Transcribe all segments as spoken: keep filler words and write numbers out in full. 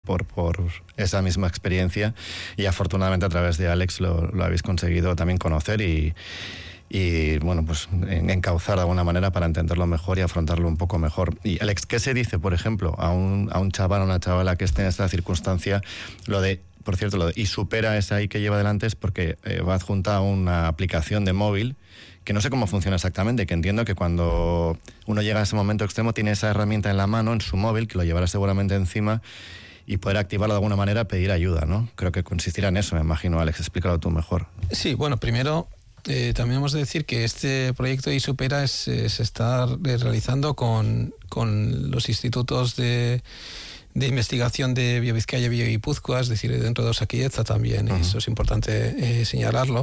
por, por esa misma experiencia, y afortunadamente a través de Alex lo, lo habéis conseguido también conocer y, y bueno, pues encauzar de alguna manera para entenderlo mejor y afrontarlo un poco mejor. Y Alex, ¿qué se dice, por ejemplo, a un, a un chaval o una chavala que esté en esta circunstancia? Lo de, por cierto, lo de y supera esa ahí que lleva delante es porque eh, va adjunta a una aplicación de móvil que no sé cómo funciona exactamente, que entiendo que cuando uno llega a ese momento extremo tiene esa herramienta en la mano, en su móvil, que lo llevará seguramente encima, y poder activarlo de alguna manera, pedir ayuda, ¿no? Creo que consistirá en eso, me imagino. Alex, explícalo tú mejor. Sí, bueno, primero eh, también hemos de decir que este proyecto iSupera es, eh, se está realizando con, con los institutos de, de investigación de BioVizcaya y BioGipuzkoa, es decir, dentro de Osakidetza también, uh-huh. Eso es importante eh, señalarlo.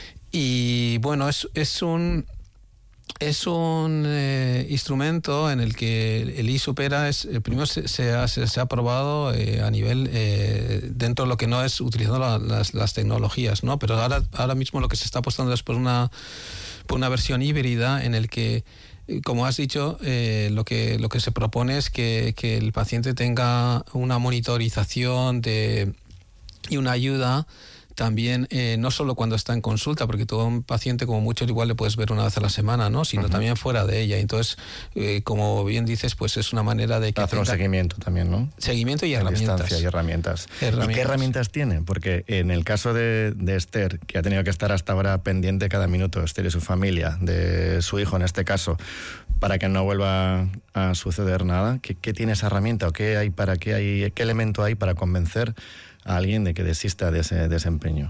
Y bueno, es, es un es un eh, instrumento en el que el iSupera es el primero se, se, ha, se, se ha probado eh, a nivel eh, dentro de lo que no es utilizando la, las, las tecnologías, ¿no? Pero ahora ahora mismo lo que se está apostando es por una por una versión híbrida en el que, como has dicho, eh, lo que lo que se propone es que, que el paciente tenga una monitorización de y una ayuda también, eh, no solo cuando está en consulta, porque todo un paciente como mucho igual le puedes ver una vez a la semana, ¿no? Sino uh-huh. también fuera de ella. Entonces, eh, como bien dices, pues es una manera de que hacer un seguimiento también, ¿no? Seguimiento y herramientas. Distancia y herramientas. herramientas. ¿Y qué herramientas tiene? Porque en el caso de, de Esther, que ha tenido que estar hasta ahora pendiente cada minuto, Esther y su familia, de su hijo en este caso, para que no vuelva a suceder nada, ¿qué, qué tiene esa herramienta? ¿O qué hay para qué hay, qué elemento hay para convencer a alguien de que desista de ese desempeño?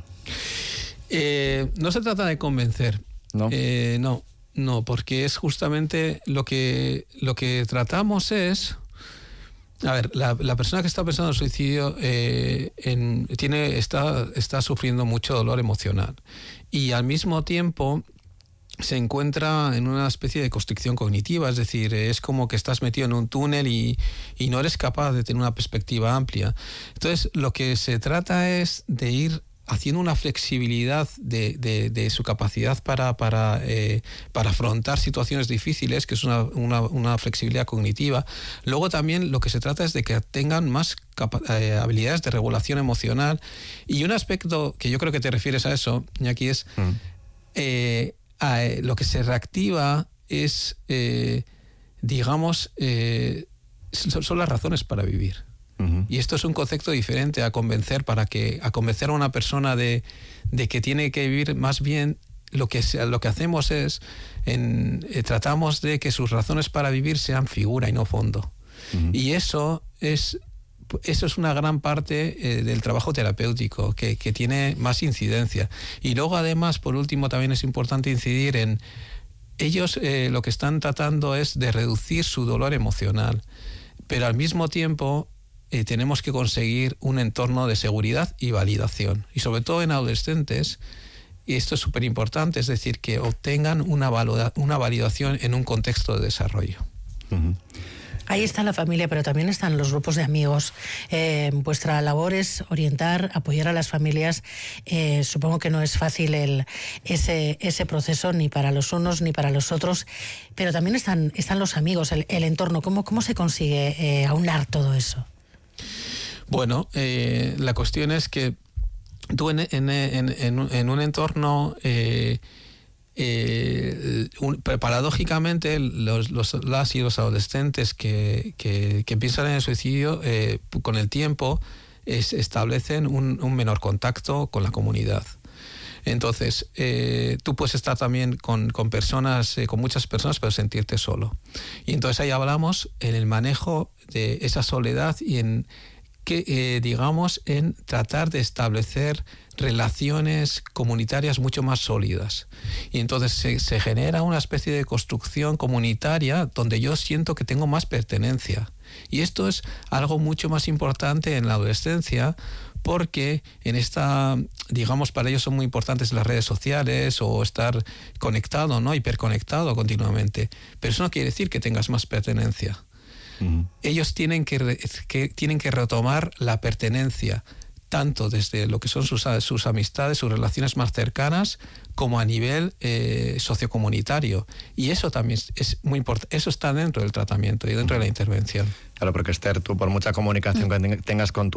Eh, no se trata de convencer. ¿No? Eh, no, no, porque es justamente lo que, lo que tratamos es... A ver, la, la persona que está pensando en suicidio eh, en, tiene, está, está sufriendo mucho dolor emocional y al mismo tiempo se encuentra en una especie de constricción cognitiva, es decir, es como que estás metido en un túnel y, y no eres capaz de tener una perspectiva amplia. Entonces, lo que se trata es de ir haciendo una flexibilidad de, de, de su capacidad para, para, eh, para afrontar situaciones difíciles, que es una, una, una flexibilidad cognitiva. Luego también lo que se trata es de que tengan más capa- eh, habilidades de regulación emocional. Y un aspecto que yo creo que te refieres a eso, Iñaki, es... Mm. Eh, Eh, lo que se reactiva es, eh, digamos, eh, son, son las razones para vivir. Uh-huh. Y esto es un concepto diferente a convencer para que a convencer a una persona de, de que tiene que vivir. Más bien lo que, lo que hacemos es en, eh, tratamos de que sus razones para vivir sean figura y no fondo. Uh-huh. Y eso es Eso es una gran parte eh, del trabajo terapéutico que, que tiene más incidencia. Y luego, además, por último, también es importante incidir en ellos. Eh, lo que están tratando es de reducir su dolor emocional, pero al mismo tiempo eh, tenemos que conseguir un entorno de seguridad y validación. Y sobre todo en adolescentes, y esto es súper importante, es decir, que obtengan una, valida- una validación en un contexto de desarrollo. Uh-huh. Ahí está la familia, pero también están los grupos de amigos. Eh, vuestra labor es orientar, apoyar a las familias. Eh, supongo que no es fácil el, ese, ese proceso ni para los unos ni para los otros, pero también están, están los amigos, el, el entorno. ¿Cómo, cómo se consigue eh, aunar todo eso? Bueno, eh, la cuestión es que tú en, en, en, en, en un entorno... Eh, Eh, un, paradójicamente los, los, las y los adolescentes que, que, que piensan en el suicidio eh, con el tiempo es, establecen un, un menor contacto con la comunidad. Entonces eh, tú puedes estar también con, con personas, eh, con muchas personas, pero sentirte solo. Y entonces ahí hablamos en el manejo de esa soledad y en que eh, digamos en tratar de establecer relaciones comunitarias mucho más sólidas. Y entonces se, se genera una especie de construcción comunitaria donde yo siento que tengo más pertenencia. Y esto es algo mucho más importante en la adolescencia, porque en esta, digamos, para ellos son muy importantes las redes sociales o estar conectado, ¿no? Hiperconectado continuamente. Pero eso no quiere decir que tengas más pertenencia. Uh-huh. Ellos tienen que, re, que, tienen que retomar la pertenencia, tanto desde lo que son sus, sus amistades, sus relaciones más cercanas, como a nivel eh, sociocomunitario. Y eso también es, es muy importante. Eso está dentro del tratamiento y dentro de la intervención. Claro, porque Esther, tú por mucha comunicación que tengas con tu